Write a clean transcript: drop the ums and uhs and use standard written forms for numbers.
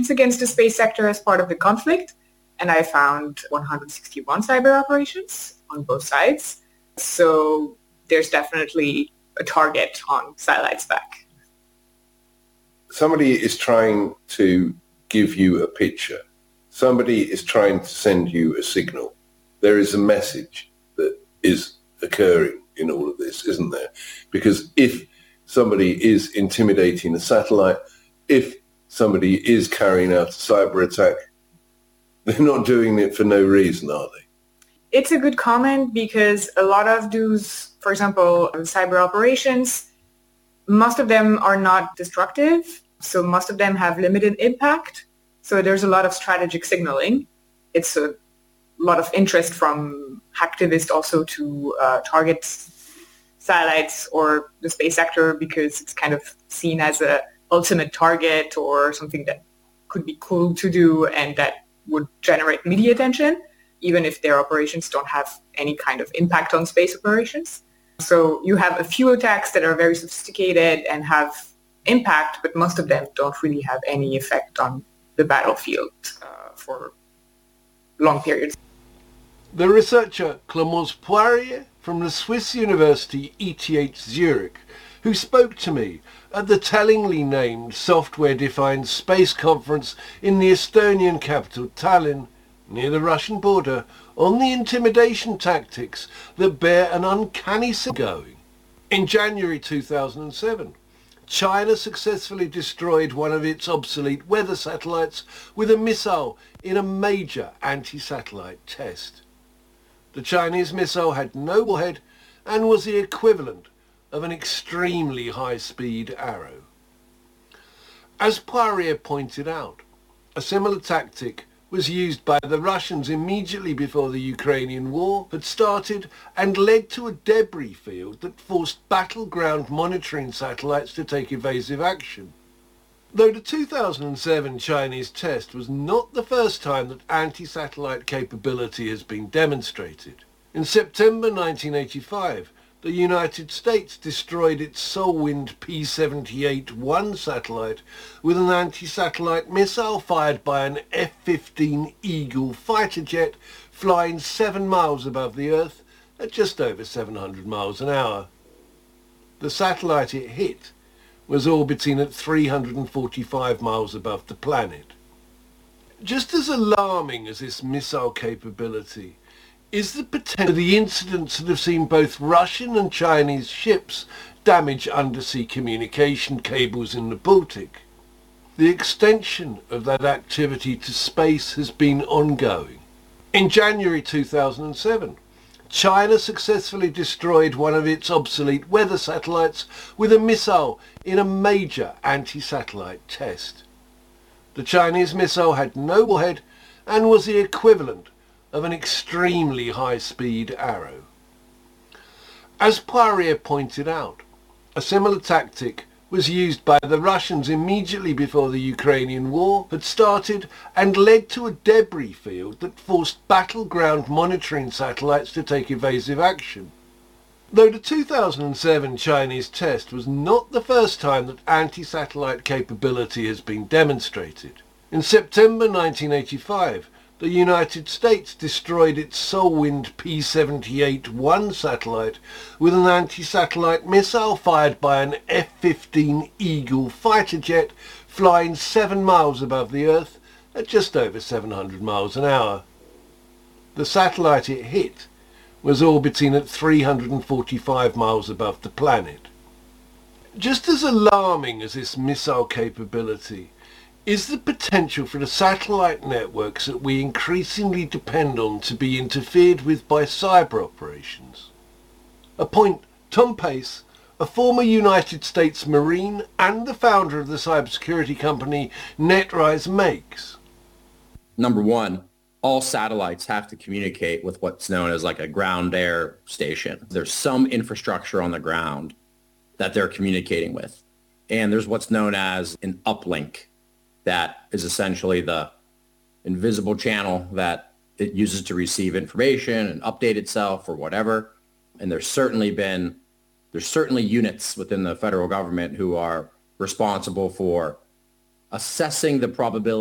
operations against the space sector as part of the conflict, and I found 161 cyber operations on both sides. So there's definitely a target on satellites back. Somebody is trying to give you a picture. Somebody is trying to send you a signal. There is a message that is occurring in all of this, isn't there? Because if somebody is intimidating a satellite, if somebody is carrying out a cyber attack, they're not doing it for no reason, are they? It's a good comment because a lot of those, for example, cyber operations, most of them are not destructive. So most of them have limited impact. So there's a lot of strategic signaling. It's a lot of interest from hacktivists also to target satellites or the space sector because it's kind of seen as a ultimate target or something that could be cool to do and that would generate media attention, even if their operations don't have any kind of impact on space operations. So you have a few attacks that are very sophisticated and have impact, but most of them don't really have any effect on the battlefield for long periods. The researcher Clémence Poirier from the Swiss University ETH Zurich, who spoke to me at the tellingly named Software-Defined Space Conference in the Estonian capital Tallinn, near the Russian border, on the intimidation tactics that bear an uncanny going. In January 2007, China successfully destroyed one of its obsolete weather satellites with a missile in a major anti-satellite test. The Chinese missile had no warhead and was the equivalent of an extremely high-speed arrow. As Poirier pointed out, a similar tactic was used by the Russians immediately before the Ukrainian war had started and led to a debris field that forced battleground monitoring satellites to take evasive action. Though the 2007 Chinese test was not the first time that anti-satellite capability has been demonstrated. In September 1985, the United States destroyed its Solwind P-78-1 satellite with an anti-satellite missile fired by an F-15 Eagle fighter jet flying 7 miles above the Earth at just over 700 miles an hour. The satellite it hit was orbiting at 345 miles above the planet. Just as alarming as this missile capability is the potential of the incidents that have seen both Russian and Chinese ships damage undersea communication cables in the Baltic. The extension of that activity to space has been ongoing. In January 2007, China successfully destroyed one of its obsolete weather satellites with a missile in a major anti-satellite test. The Chinese missile had no warhead and was the equivalent of an extremely high-speed arrow. As Poirier pointed out, a similar tactic was used by the Russians immediately before the Ukrainian war had started and led to a debris field that forced battleground monitoring satellites to take evasive action. Though the 2007 Chinese test was not the first time that anti-satellite capability has been demonstrated. In September 1985, the United States destroyed its Solwind P-78-1 satellite with an anti-satellite missile fired by an F-15 Eagle fighter jet flying 7 miles above the Earth at just over 700 miles an hour. The satellite it hit was orbiting at 345 miles above the planet. Just as alarming as this missile capability is the potential for the satellite networks that we increasingly depend on to be interfered with by cyber operations. A point Tom Pace, a former United States Marine and the founder of the cybersecurity company NetRise, makes. Number one, all satellites have to communicate with what's known as like a ground-air station. There's some infrastructure on the ground that they're communicating with. And there's what's known as an uplink. That is essentially the invisible channel that it uses to receive information and update itself or whatever. And there's certainly units within the federal government who are responsible for assessing the probability